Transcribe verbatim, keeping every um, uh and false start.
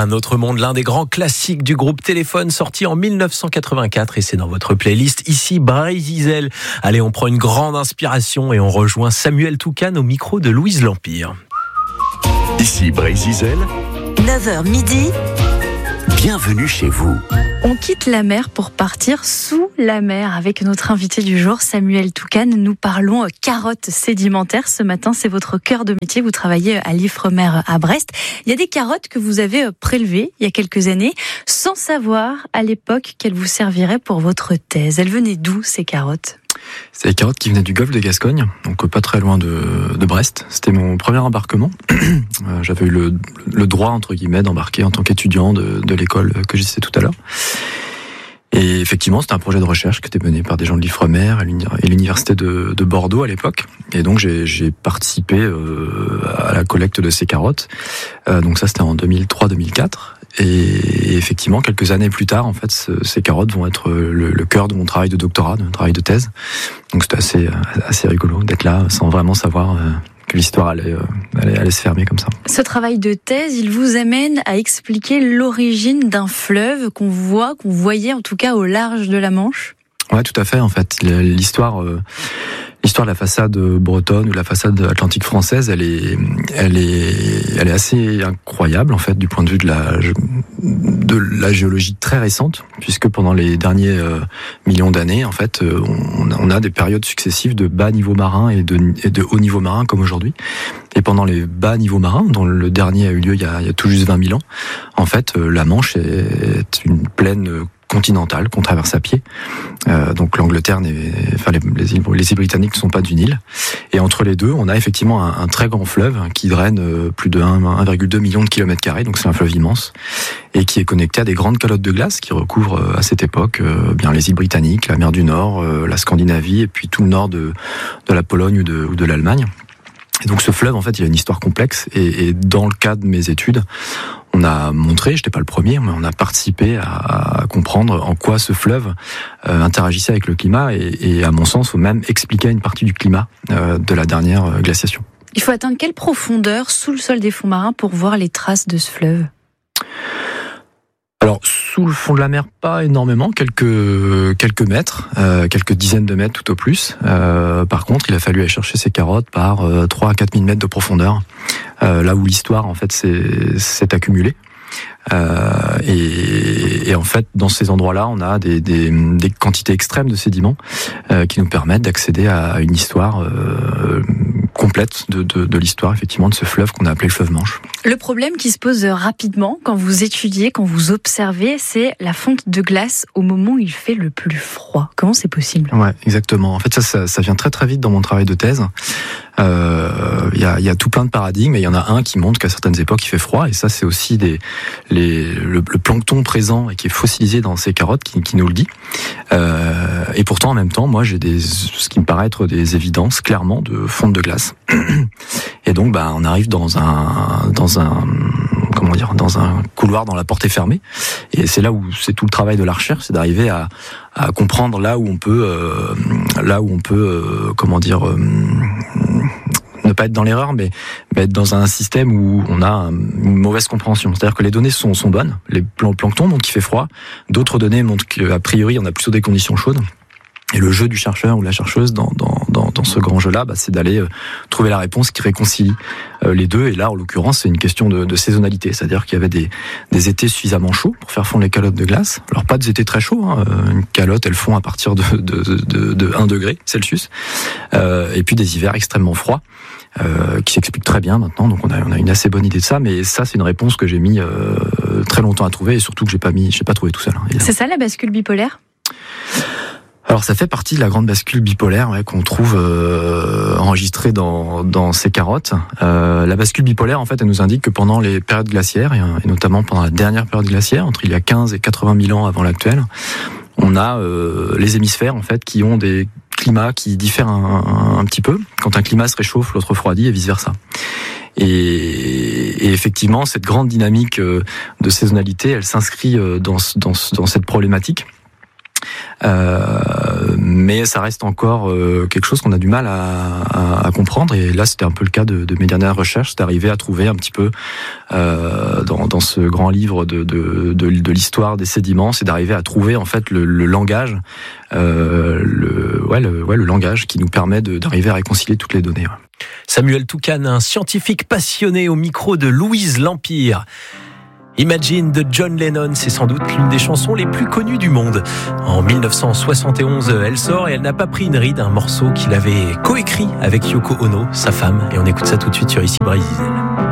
Un autre monde, l'un des grands classiques du groupe Téléphone, sorti en mille neuf cent quatre-vingt-quatre, et c'est dans votre playlist ici, Brésil. Allez, on prend une grande inspiration et on rejoint Samuel Toucan au micro de Louise L'Empire. Ici Brésil, neuf heures midi. Bienvenue chez vous. On quitte la mer pour partir sous la mer avec notre invité du jour, Samuel Toucan. Nous parlons carottes sédimentaires. Ce matin, c'est votre cœur de métier. Vous travaillez à l'Ifremer à Brest. Il y a des carottes que vous avez prélevées il y a quelques années, sans savoir à l'époque qu'elles vous serviraient pour votre thèse. Elles venaient d'où, ces carottes ? C'est des carottes qui venaient du golfe de Gascogne, donc pas très loin de, de Brest. C'était mon premier embarquement. J'avais eu le, le droit, entre guillemets, d'embarquer en tant qu'étudiant de, de l'école que je disais tout à l'heure. Et effectivement, c'était un projet de recherche qui était mené par des gens de l'Ifremer et l'université de, de Bordeaux à l'époque. Et donc, j'ai, j'ai participé euh, à la collecte de ces carottes. Euh, donc ça, c'était en deux mille trois deux mille quatre. Et effectivement, quelques années plus tard, en fait, ce, ces carottes vont être le, le cœur de mon travail de doctorat, de mon travail de thèse. Donc c'était assez, assez rigolo d'être là sans vraiment savoir euh, que l'histoire allait, euh, allait, allait se fermer comme ça. Ce travail de thèse, il vous amène à expliquer l'origine d'un fleuve qu'on voit, qu'on voyait en tout cas au large de la Manche. Ouais, tout à fait. En fait, l'histoire, euh, l'histoire de la façade bretonne ou la façade atlantique française, elle est, elle est, elle est assez incroyable en fait du point de vue de la, de la géologie très récente, puisque pendant les derniers euh, millions d'années, en fait, euh, on, on a des périodes successives de bas niveau marin et de, et de haut niveau marin comme aujourd'hui. Et pendant les bas niveaux marins, dont le dernier a eu lieu il y a, il y a tout juste vingt mille ans, en fait, euh, la Manche est une plaine continentale qu'on traverse à pied. Euh, donc l'Angleterre, n'est, enfin les, les, îles, les îles britanniques ne sont pas d'une île. Et entre les deux, on a effectivement un, un très grand fleuve qui draine euh, plus de un virgule deux million de kilomètres carrés. Donc c'est un fleuve immense et qui est connecté à des grandes calottes de glace qui recouvrent euh, à cette époque euh, bien les îles britanniques, la mer du Nord, euh, la Scandinavie et puis tout le nord de, de la Pologne ou de, ou de l'Allemagne. Et donc ce fleuve, en fait, il a une histoire complexe. Et, et dans le cadre de mes études, on a montré, je n'étais pas le premier, mais on a participé à, à comprendre en quoi ce fleuve euh, interagissait avec le climat et, et à mon sens, même expliquait une partie du climat euh, de la dernière euh, glaciation. Il faut atteindre quelle profondeur sous le sol des fonds marins pour voir les traces de ce fleuve ? Alors, sous le fond de la mer, pas énormément, quelques quelques mètres, euh, quelques dizaines de mètres tout au plus. Euh, par contre, il a fallu aller chercher ces carottes par euh, trois à quatre mille mètres de profondeur, euh, là où l'histoire, en fait, s'est, s'est accumulée. Euh, et, et en fait, dans ces endroits-là, on a des, des, des quantités extrêmes de sédiments euh, qui nous permettent d'accéder à une histoire euh, complète de, de, de l'histoire, effectivement, de ce fleuve qu'on a appelé le fleuve Manche. Le problème qui se pose rapidement quand vous étudiez, quand vous observez, c'est la fonte de glace au moment où il fait le plus froid. Comment c'est possible ? Ouais, exactement. En fait, ça, ça, ça vient très très vite dans mon travail de thèse. Il euh, y, a, y a tout plein de paradigmes, et il y en a un qui montre qu'à certaines époques il fait froid, et ça c'est aussi des, les, le, le plancton présent et qui est fossilisé dans ces carottes qui, qui nous le dit. Euh, et pourtant en même temps, moi j'ai des, ce qui me paraît être des évidences clairement de fonte de glace. Et donc bah on arrive dans un dans un comment dire dans un couloir dont la porte est fermée, et c'est là où c'est tout le travail de la recherche, c'est d'arriver à, à comprendre là où on peut euh, là où on peut euh, comment dire euh, ne pas être dans l'erreur, mais, mais être dans un système où on a une mauvaise compréhension. C'est-à-dire que les données sont, sont bonnes, les planctons montrent qu'il fait froid, d'autres données montrent qu'a priori on a plutôt des conditions chaudes. Et le jeu du chercheur ou la chercheuse dans, dans, dans, dans ce grand jeu-là, bah, c'est d'aller euh, trouver la réponse qui réconcilie euh, les deux. Et là, en l'occurrence, c'est une question de, de saisonnalité. C'est-à-dire qu'il y avait des, des étés suffisamment chauds pour faire fondre les calottes de glace. Alors, pas des étés très chauds. Hein. Une calotte, elle fond à partir de, de, de, de un degré Celsius. Euh, et puis des hivers extrêmement froids. Euh, qui s'explique très bien maintenant, donc on a, on a une assez bonne idée de ça, mais ça c'est une réponse que j'ai mis euh, très longtemps à trouver, et surtout que j'ai pas mis, j'ai pas trouvé tout seul. Hein, c'est ça la bascule bipolaire ? Alors ça fait partie de la grande bascule bipolaire ouais, qu'on trouve euh, enregistrée dans, dans ces carottes. Euh, la bascule bipolaire, en fait, elle nous indique que pendant les périodes glaciaires, et notamment pendant la dernière période glaciaire, entre il y a quinze et quatre-vingt mille ans avant l'actuel, on a euh, les hémisphères en fait qui ont des climats qui diffèrent un, un, un petit peu. Quand un climat se réchauffe, l'autre refroidit et vice versa. Et, et effectivement, cette grande dynamique de saisonnalité, elle s'inscrit dans, dans, dans cette problématique. Euh, mais ça reste encore euh, quelque chose qu'on a du mal à, à, à comprendre, et là c'était un peu le cas de, de mes dernières recherches, c'est d'arriver à trouver un petit peu euh, dans dans, dans ce grand livre de, de, de, de l'histoire des sédiments, c'est d'arriver à trouver en fait le, le langage, euh, le, ouais, le, ouais, le langage qui nous permet de, d'arriver à réconcilier toutes les données. Ouais. Samuel Toucan, un scientifique passionné au micro de Louise Lampire. Imagine de John Lennon, c'est sans doute l'une des chansons les plus connues du monde. En dix-neuf cent soixante et onze, elle sort et elle n'a pas pris une ride, un morceau qu'il avait coécrit avec Yoko Ono, sa femme. Et on écoute ça tout de suite sur Ici Brésil.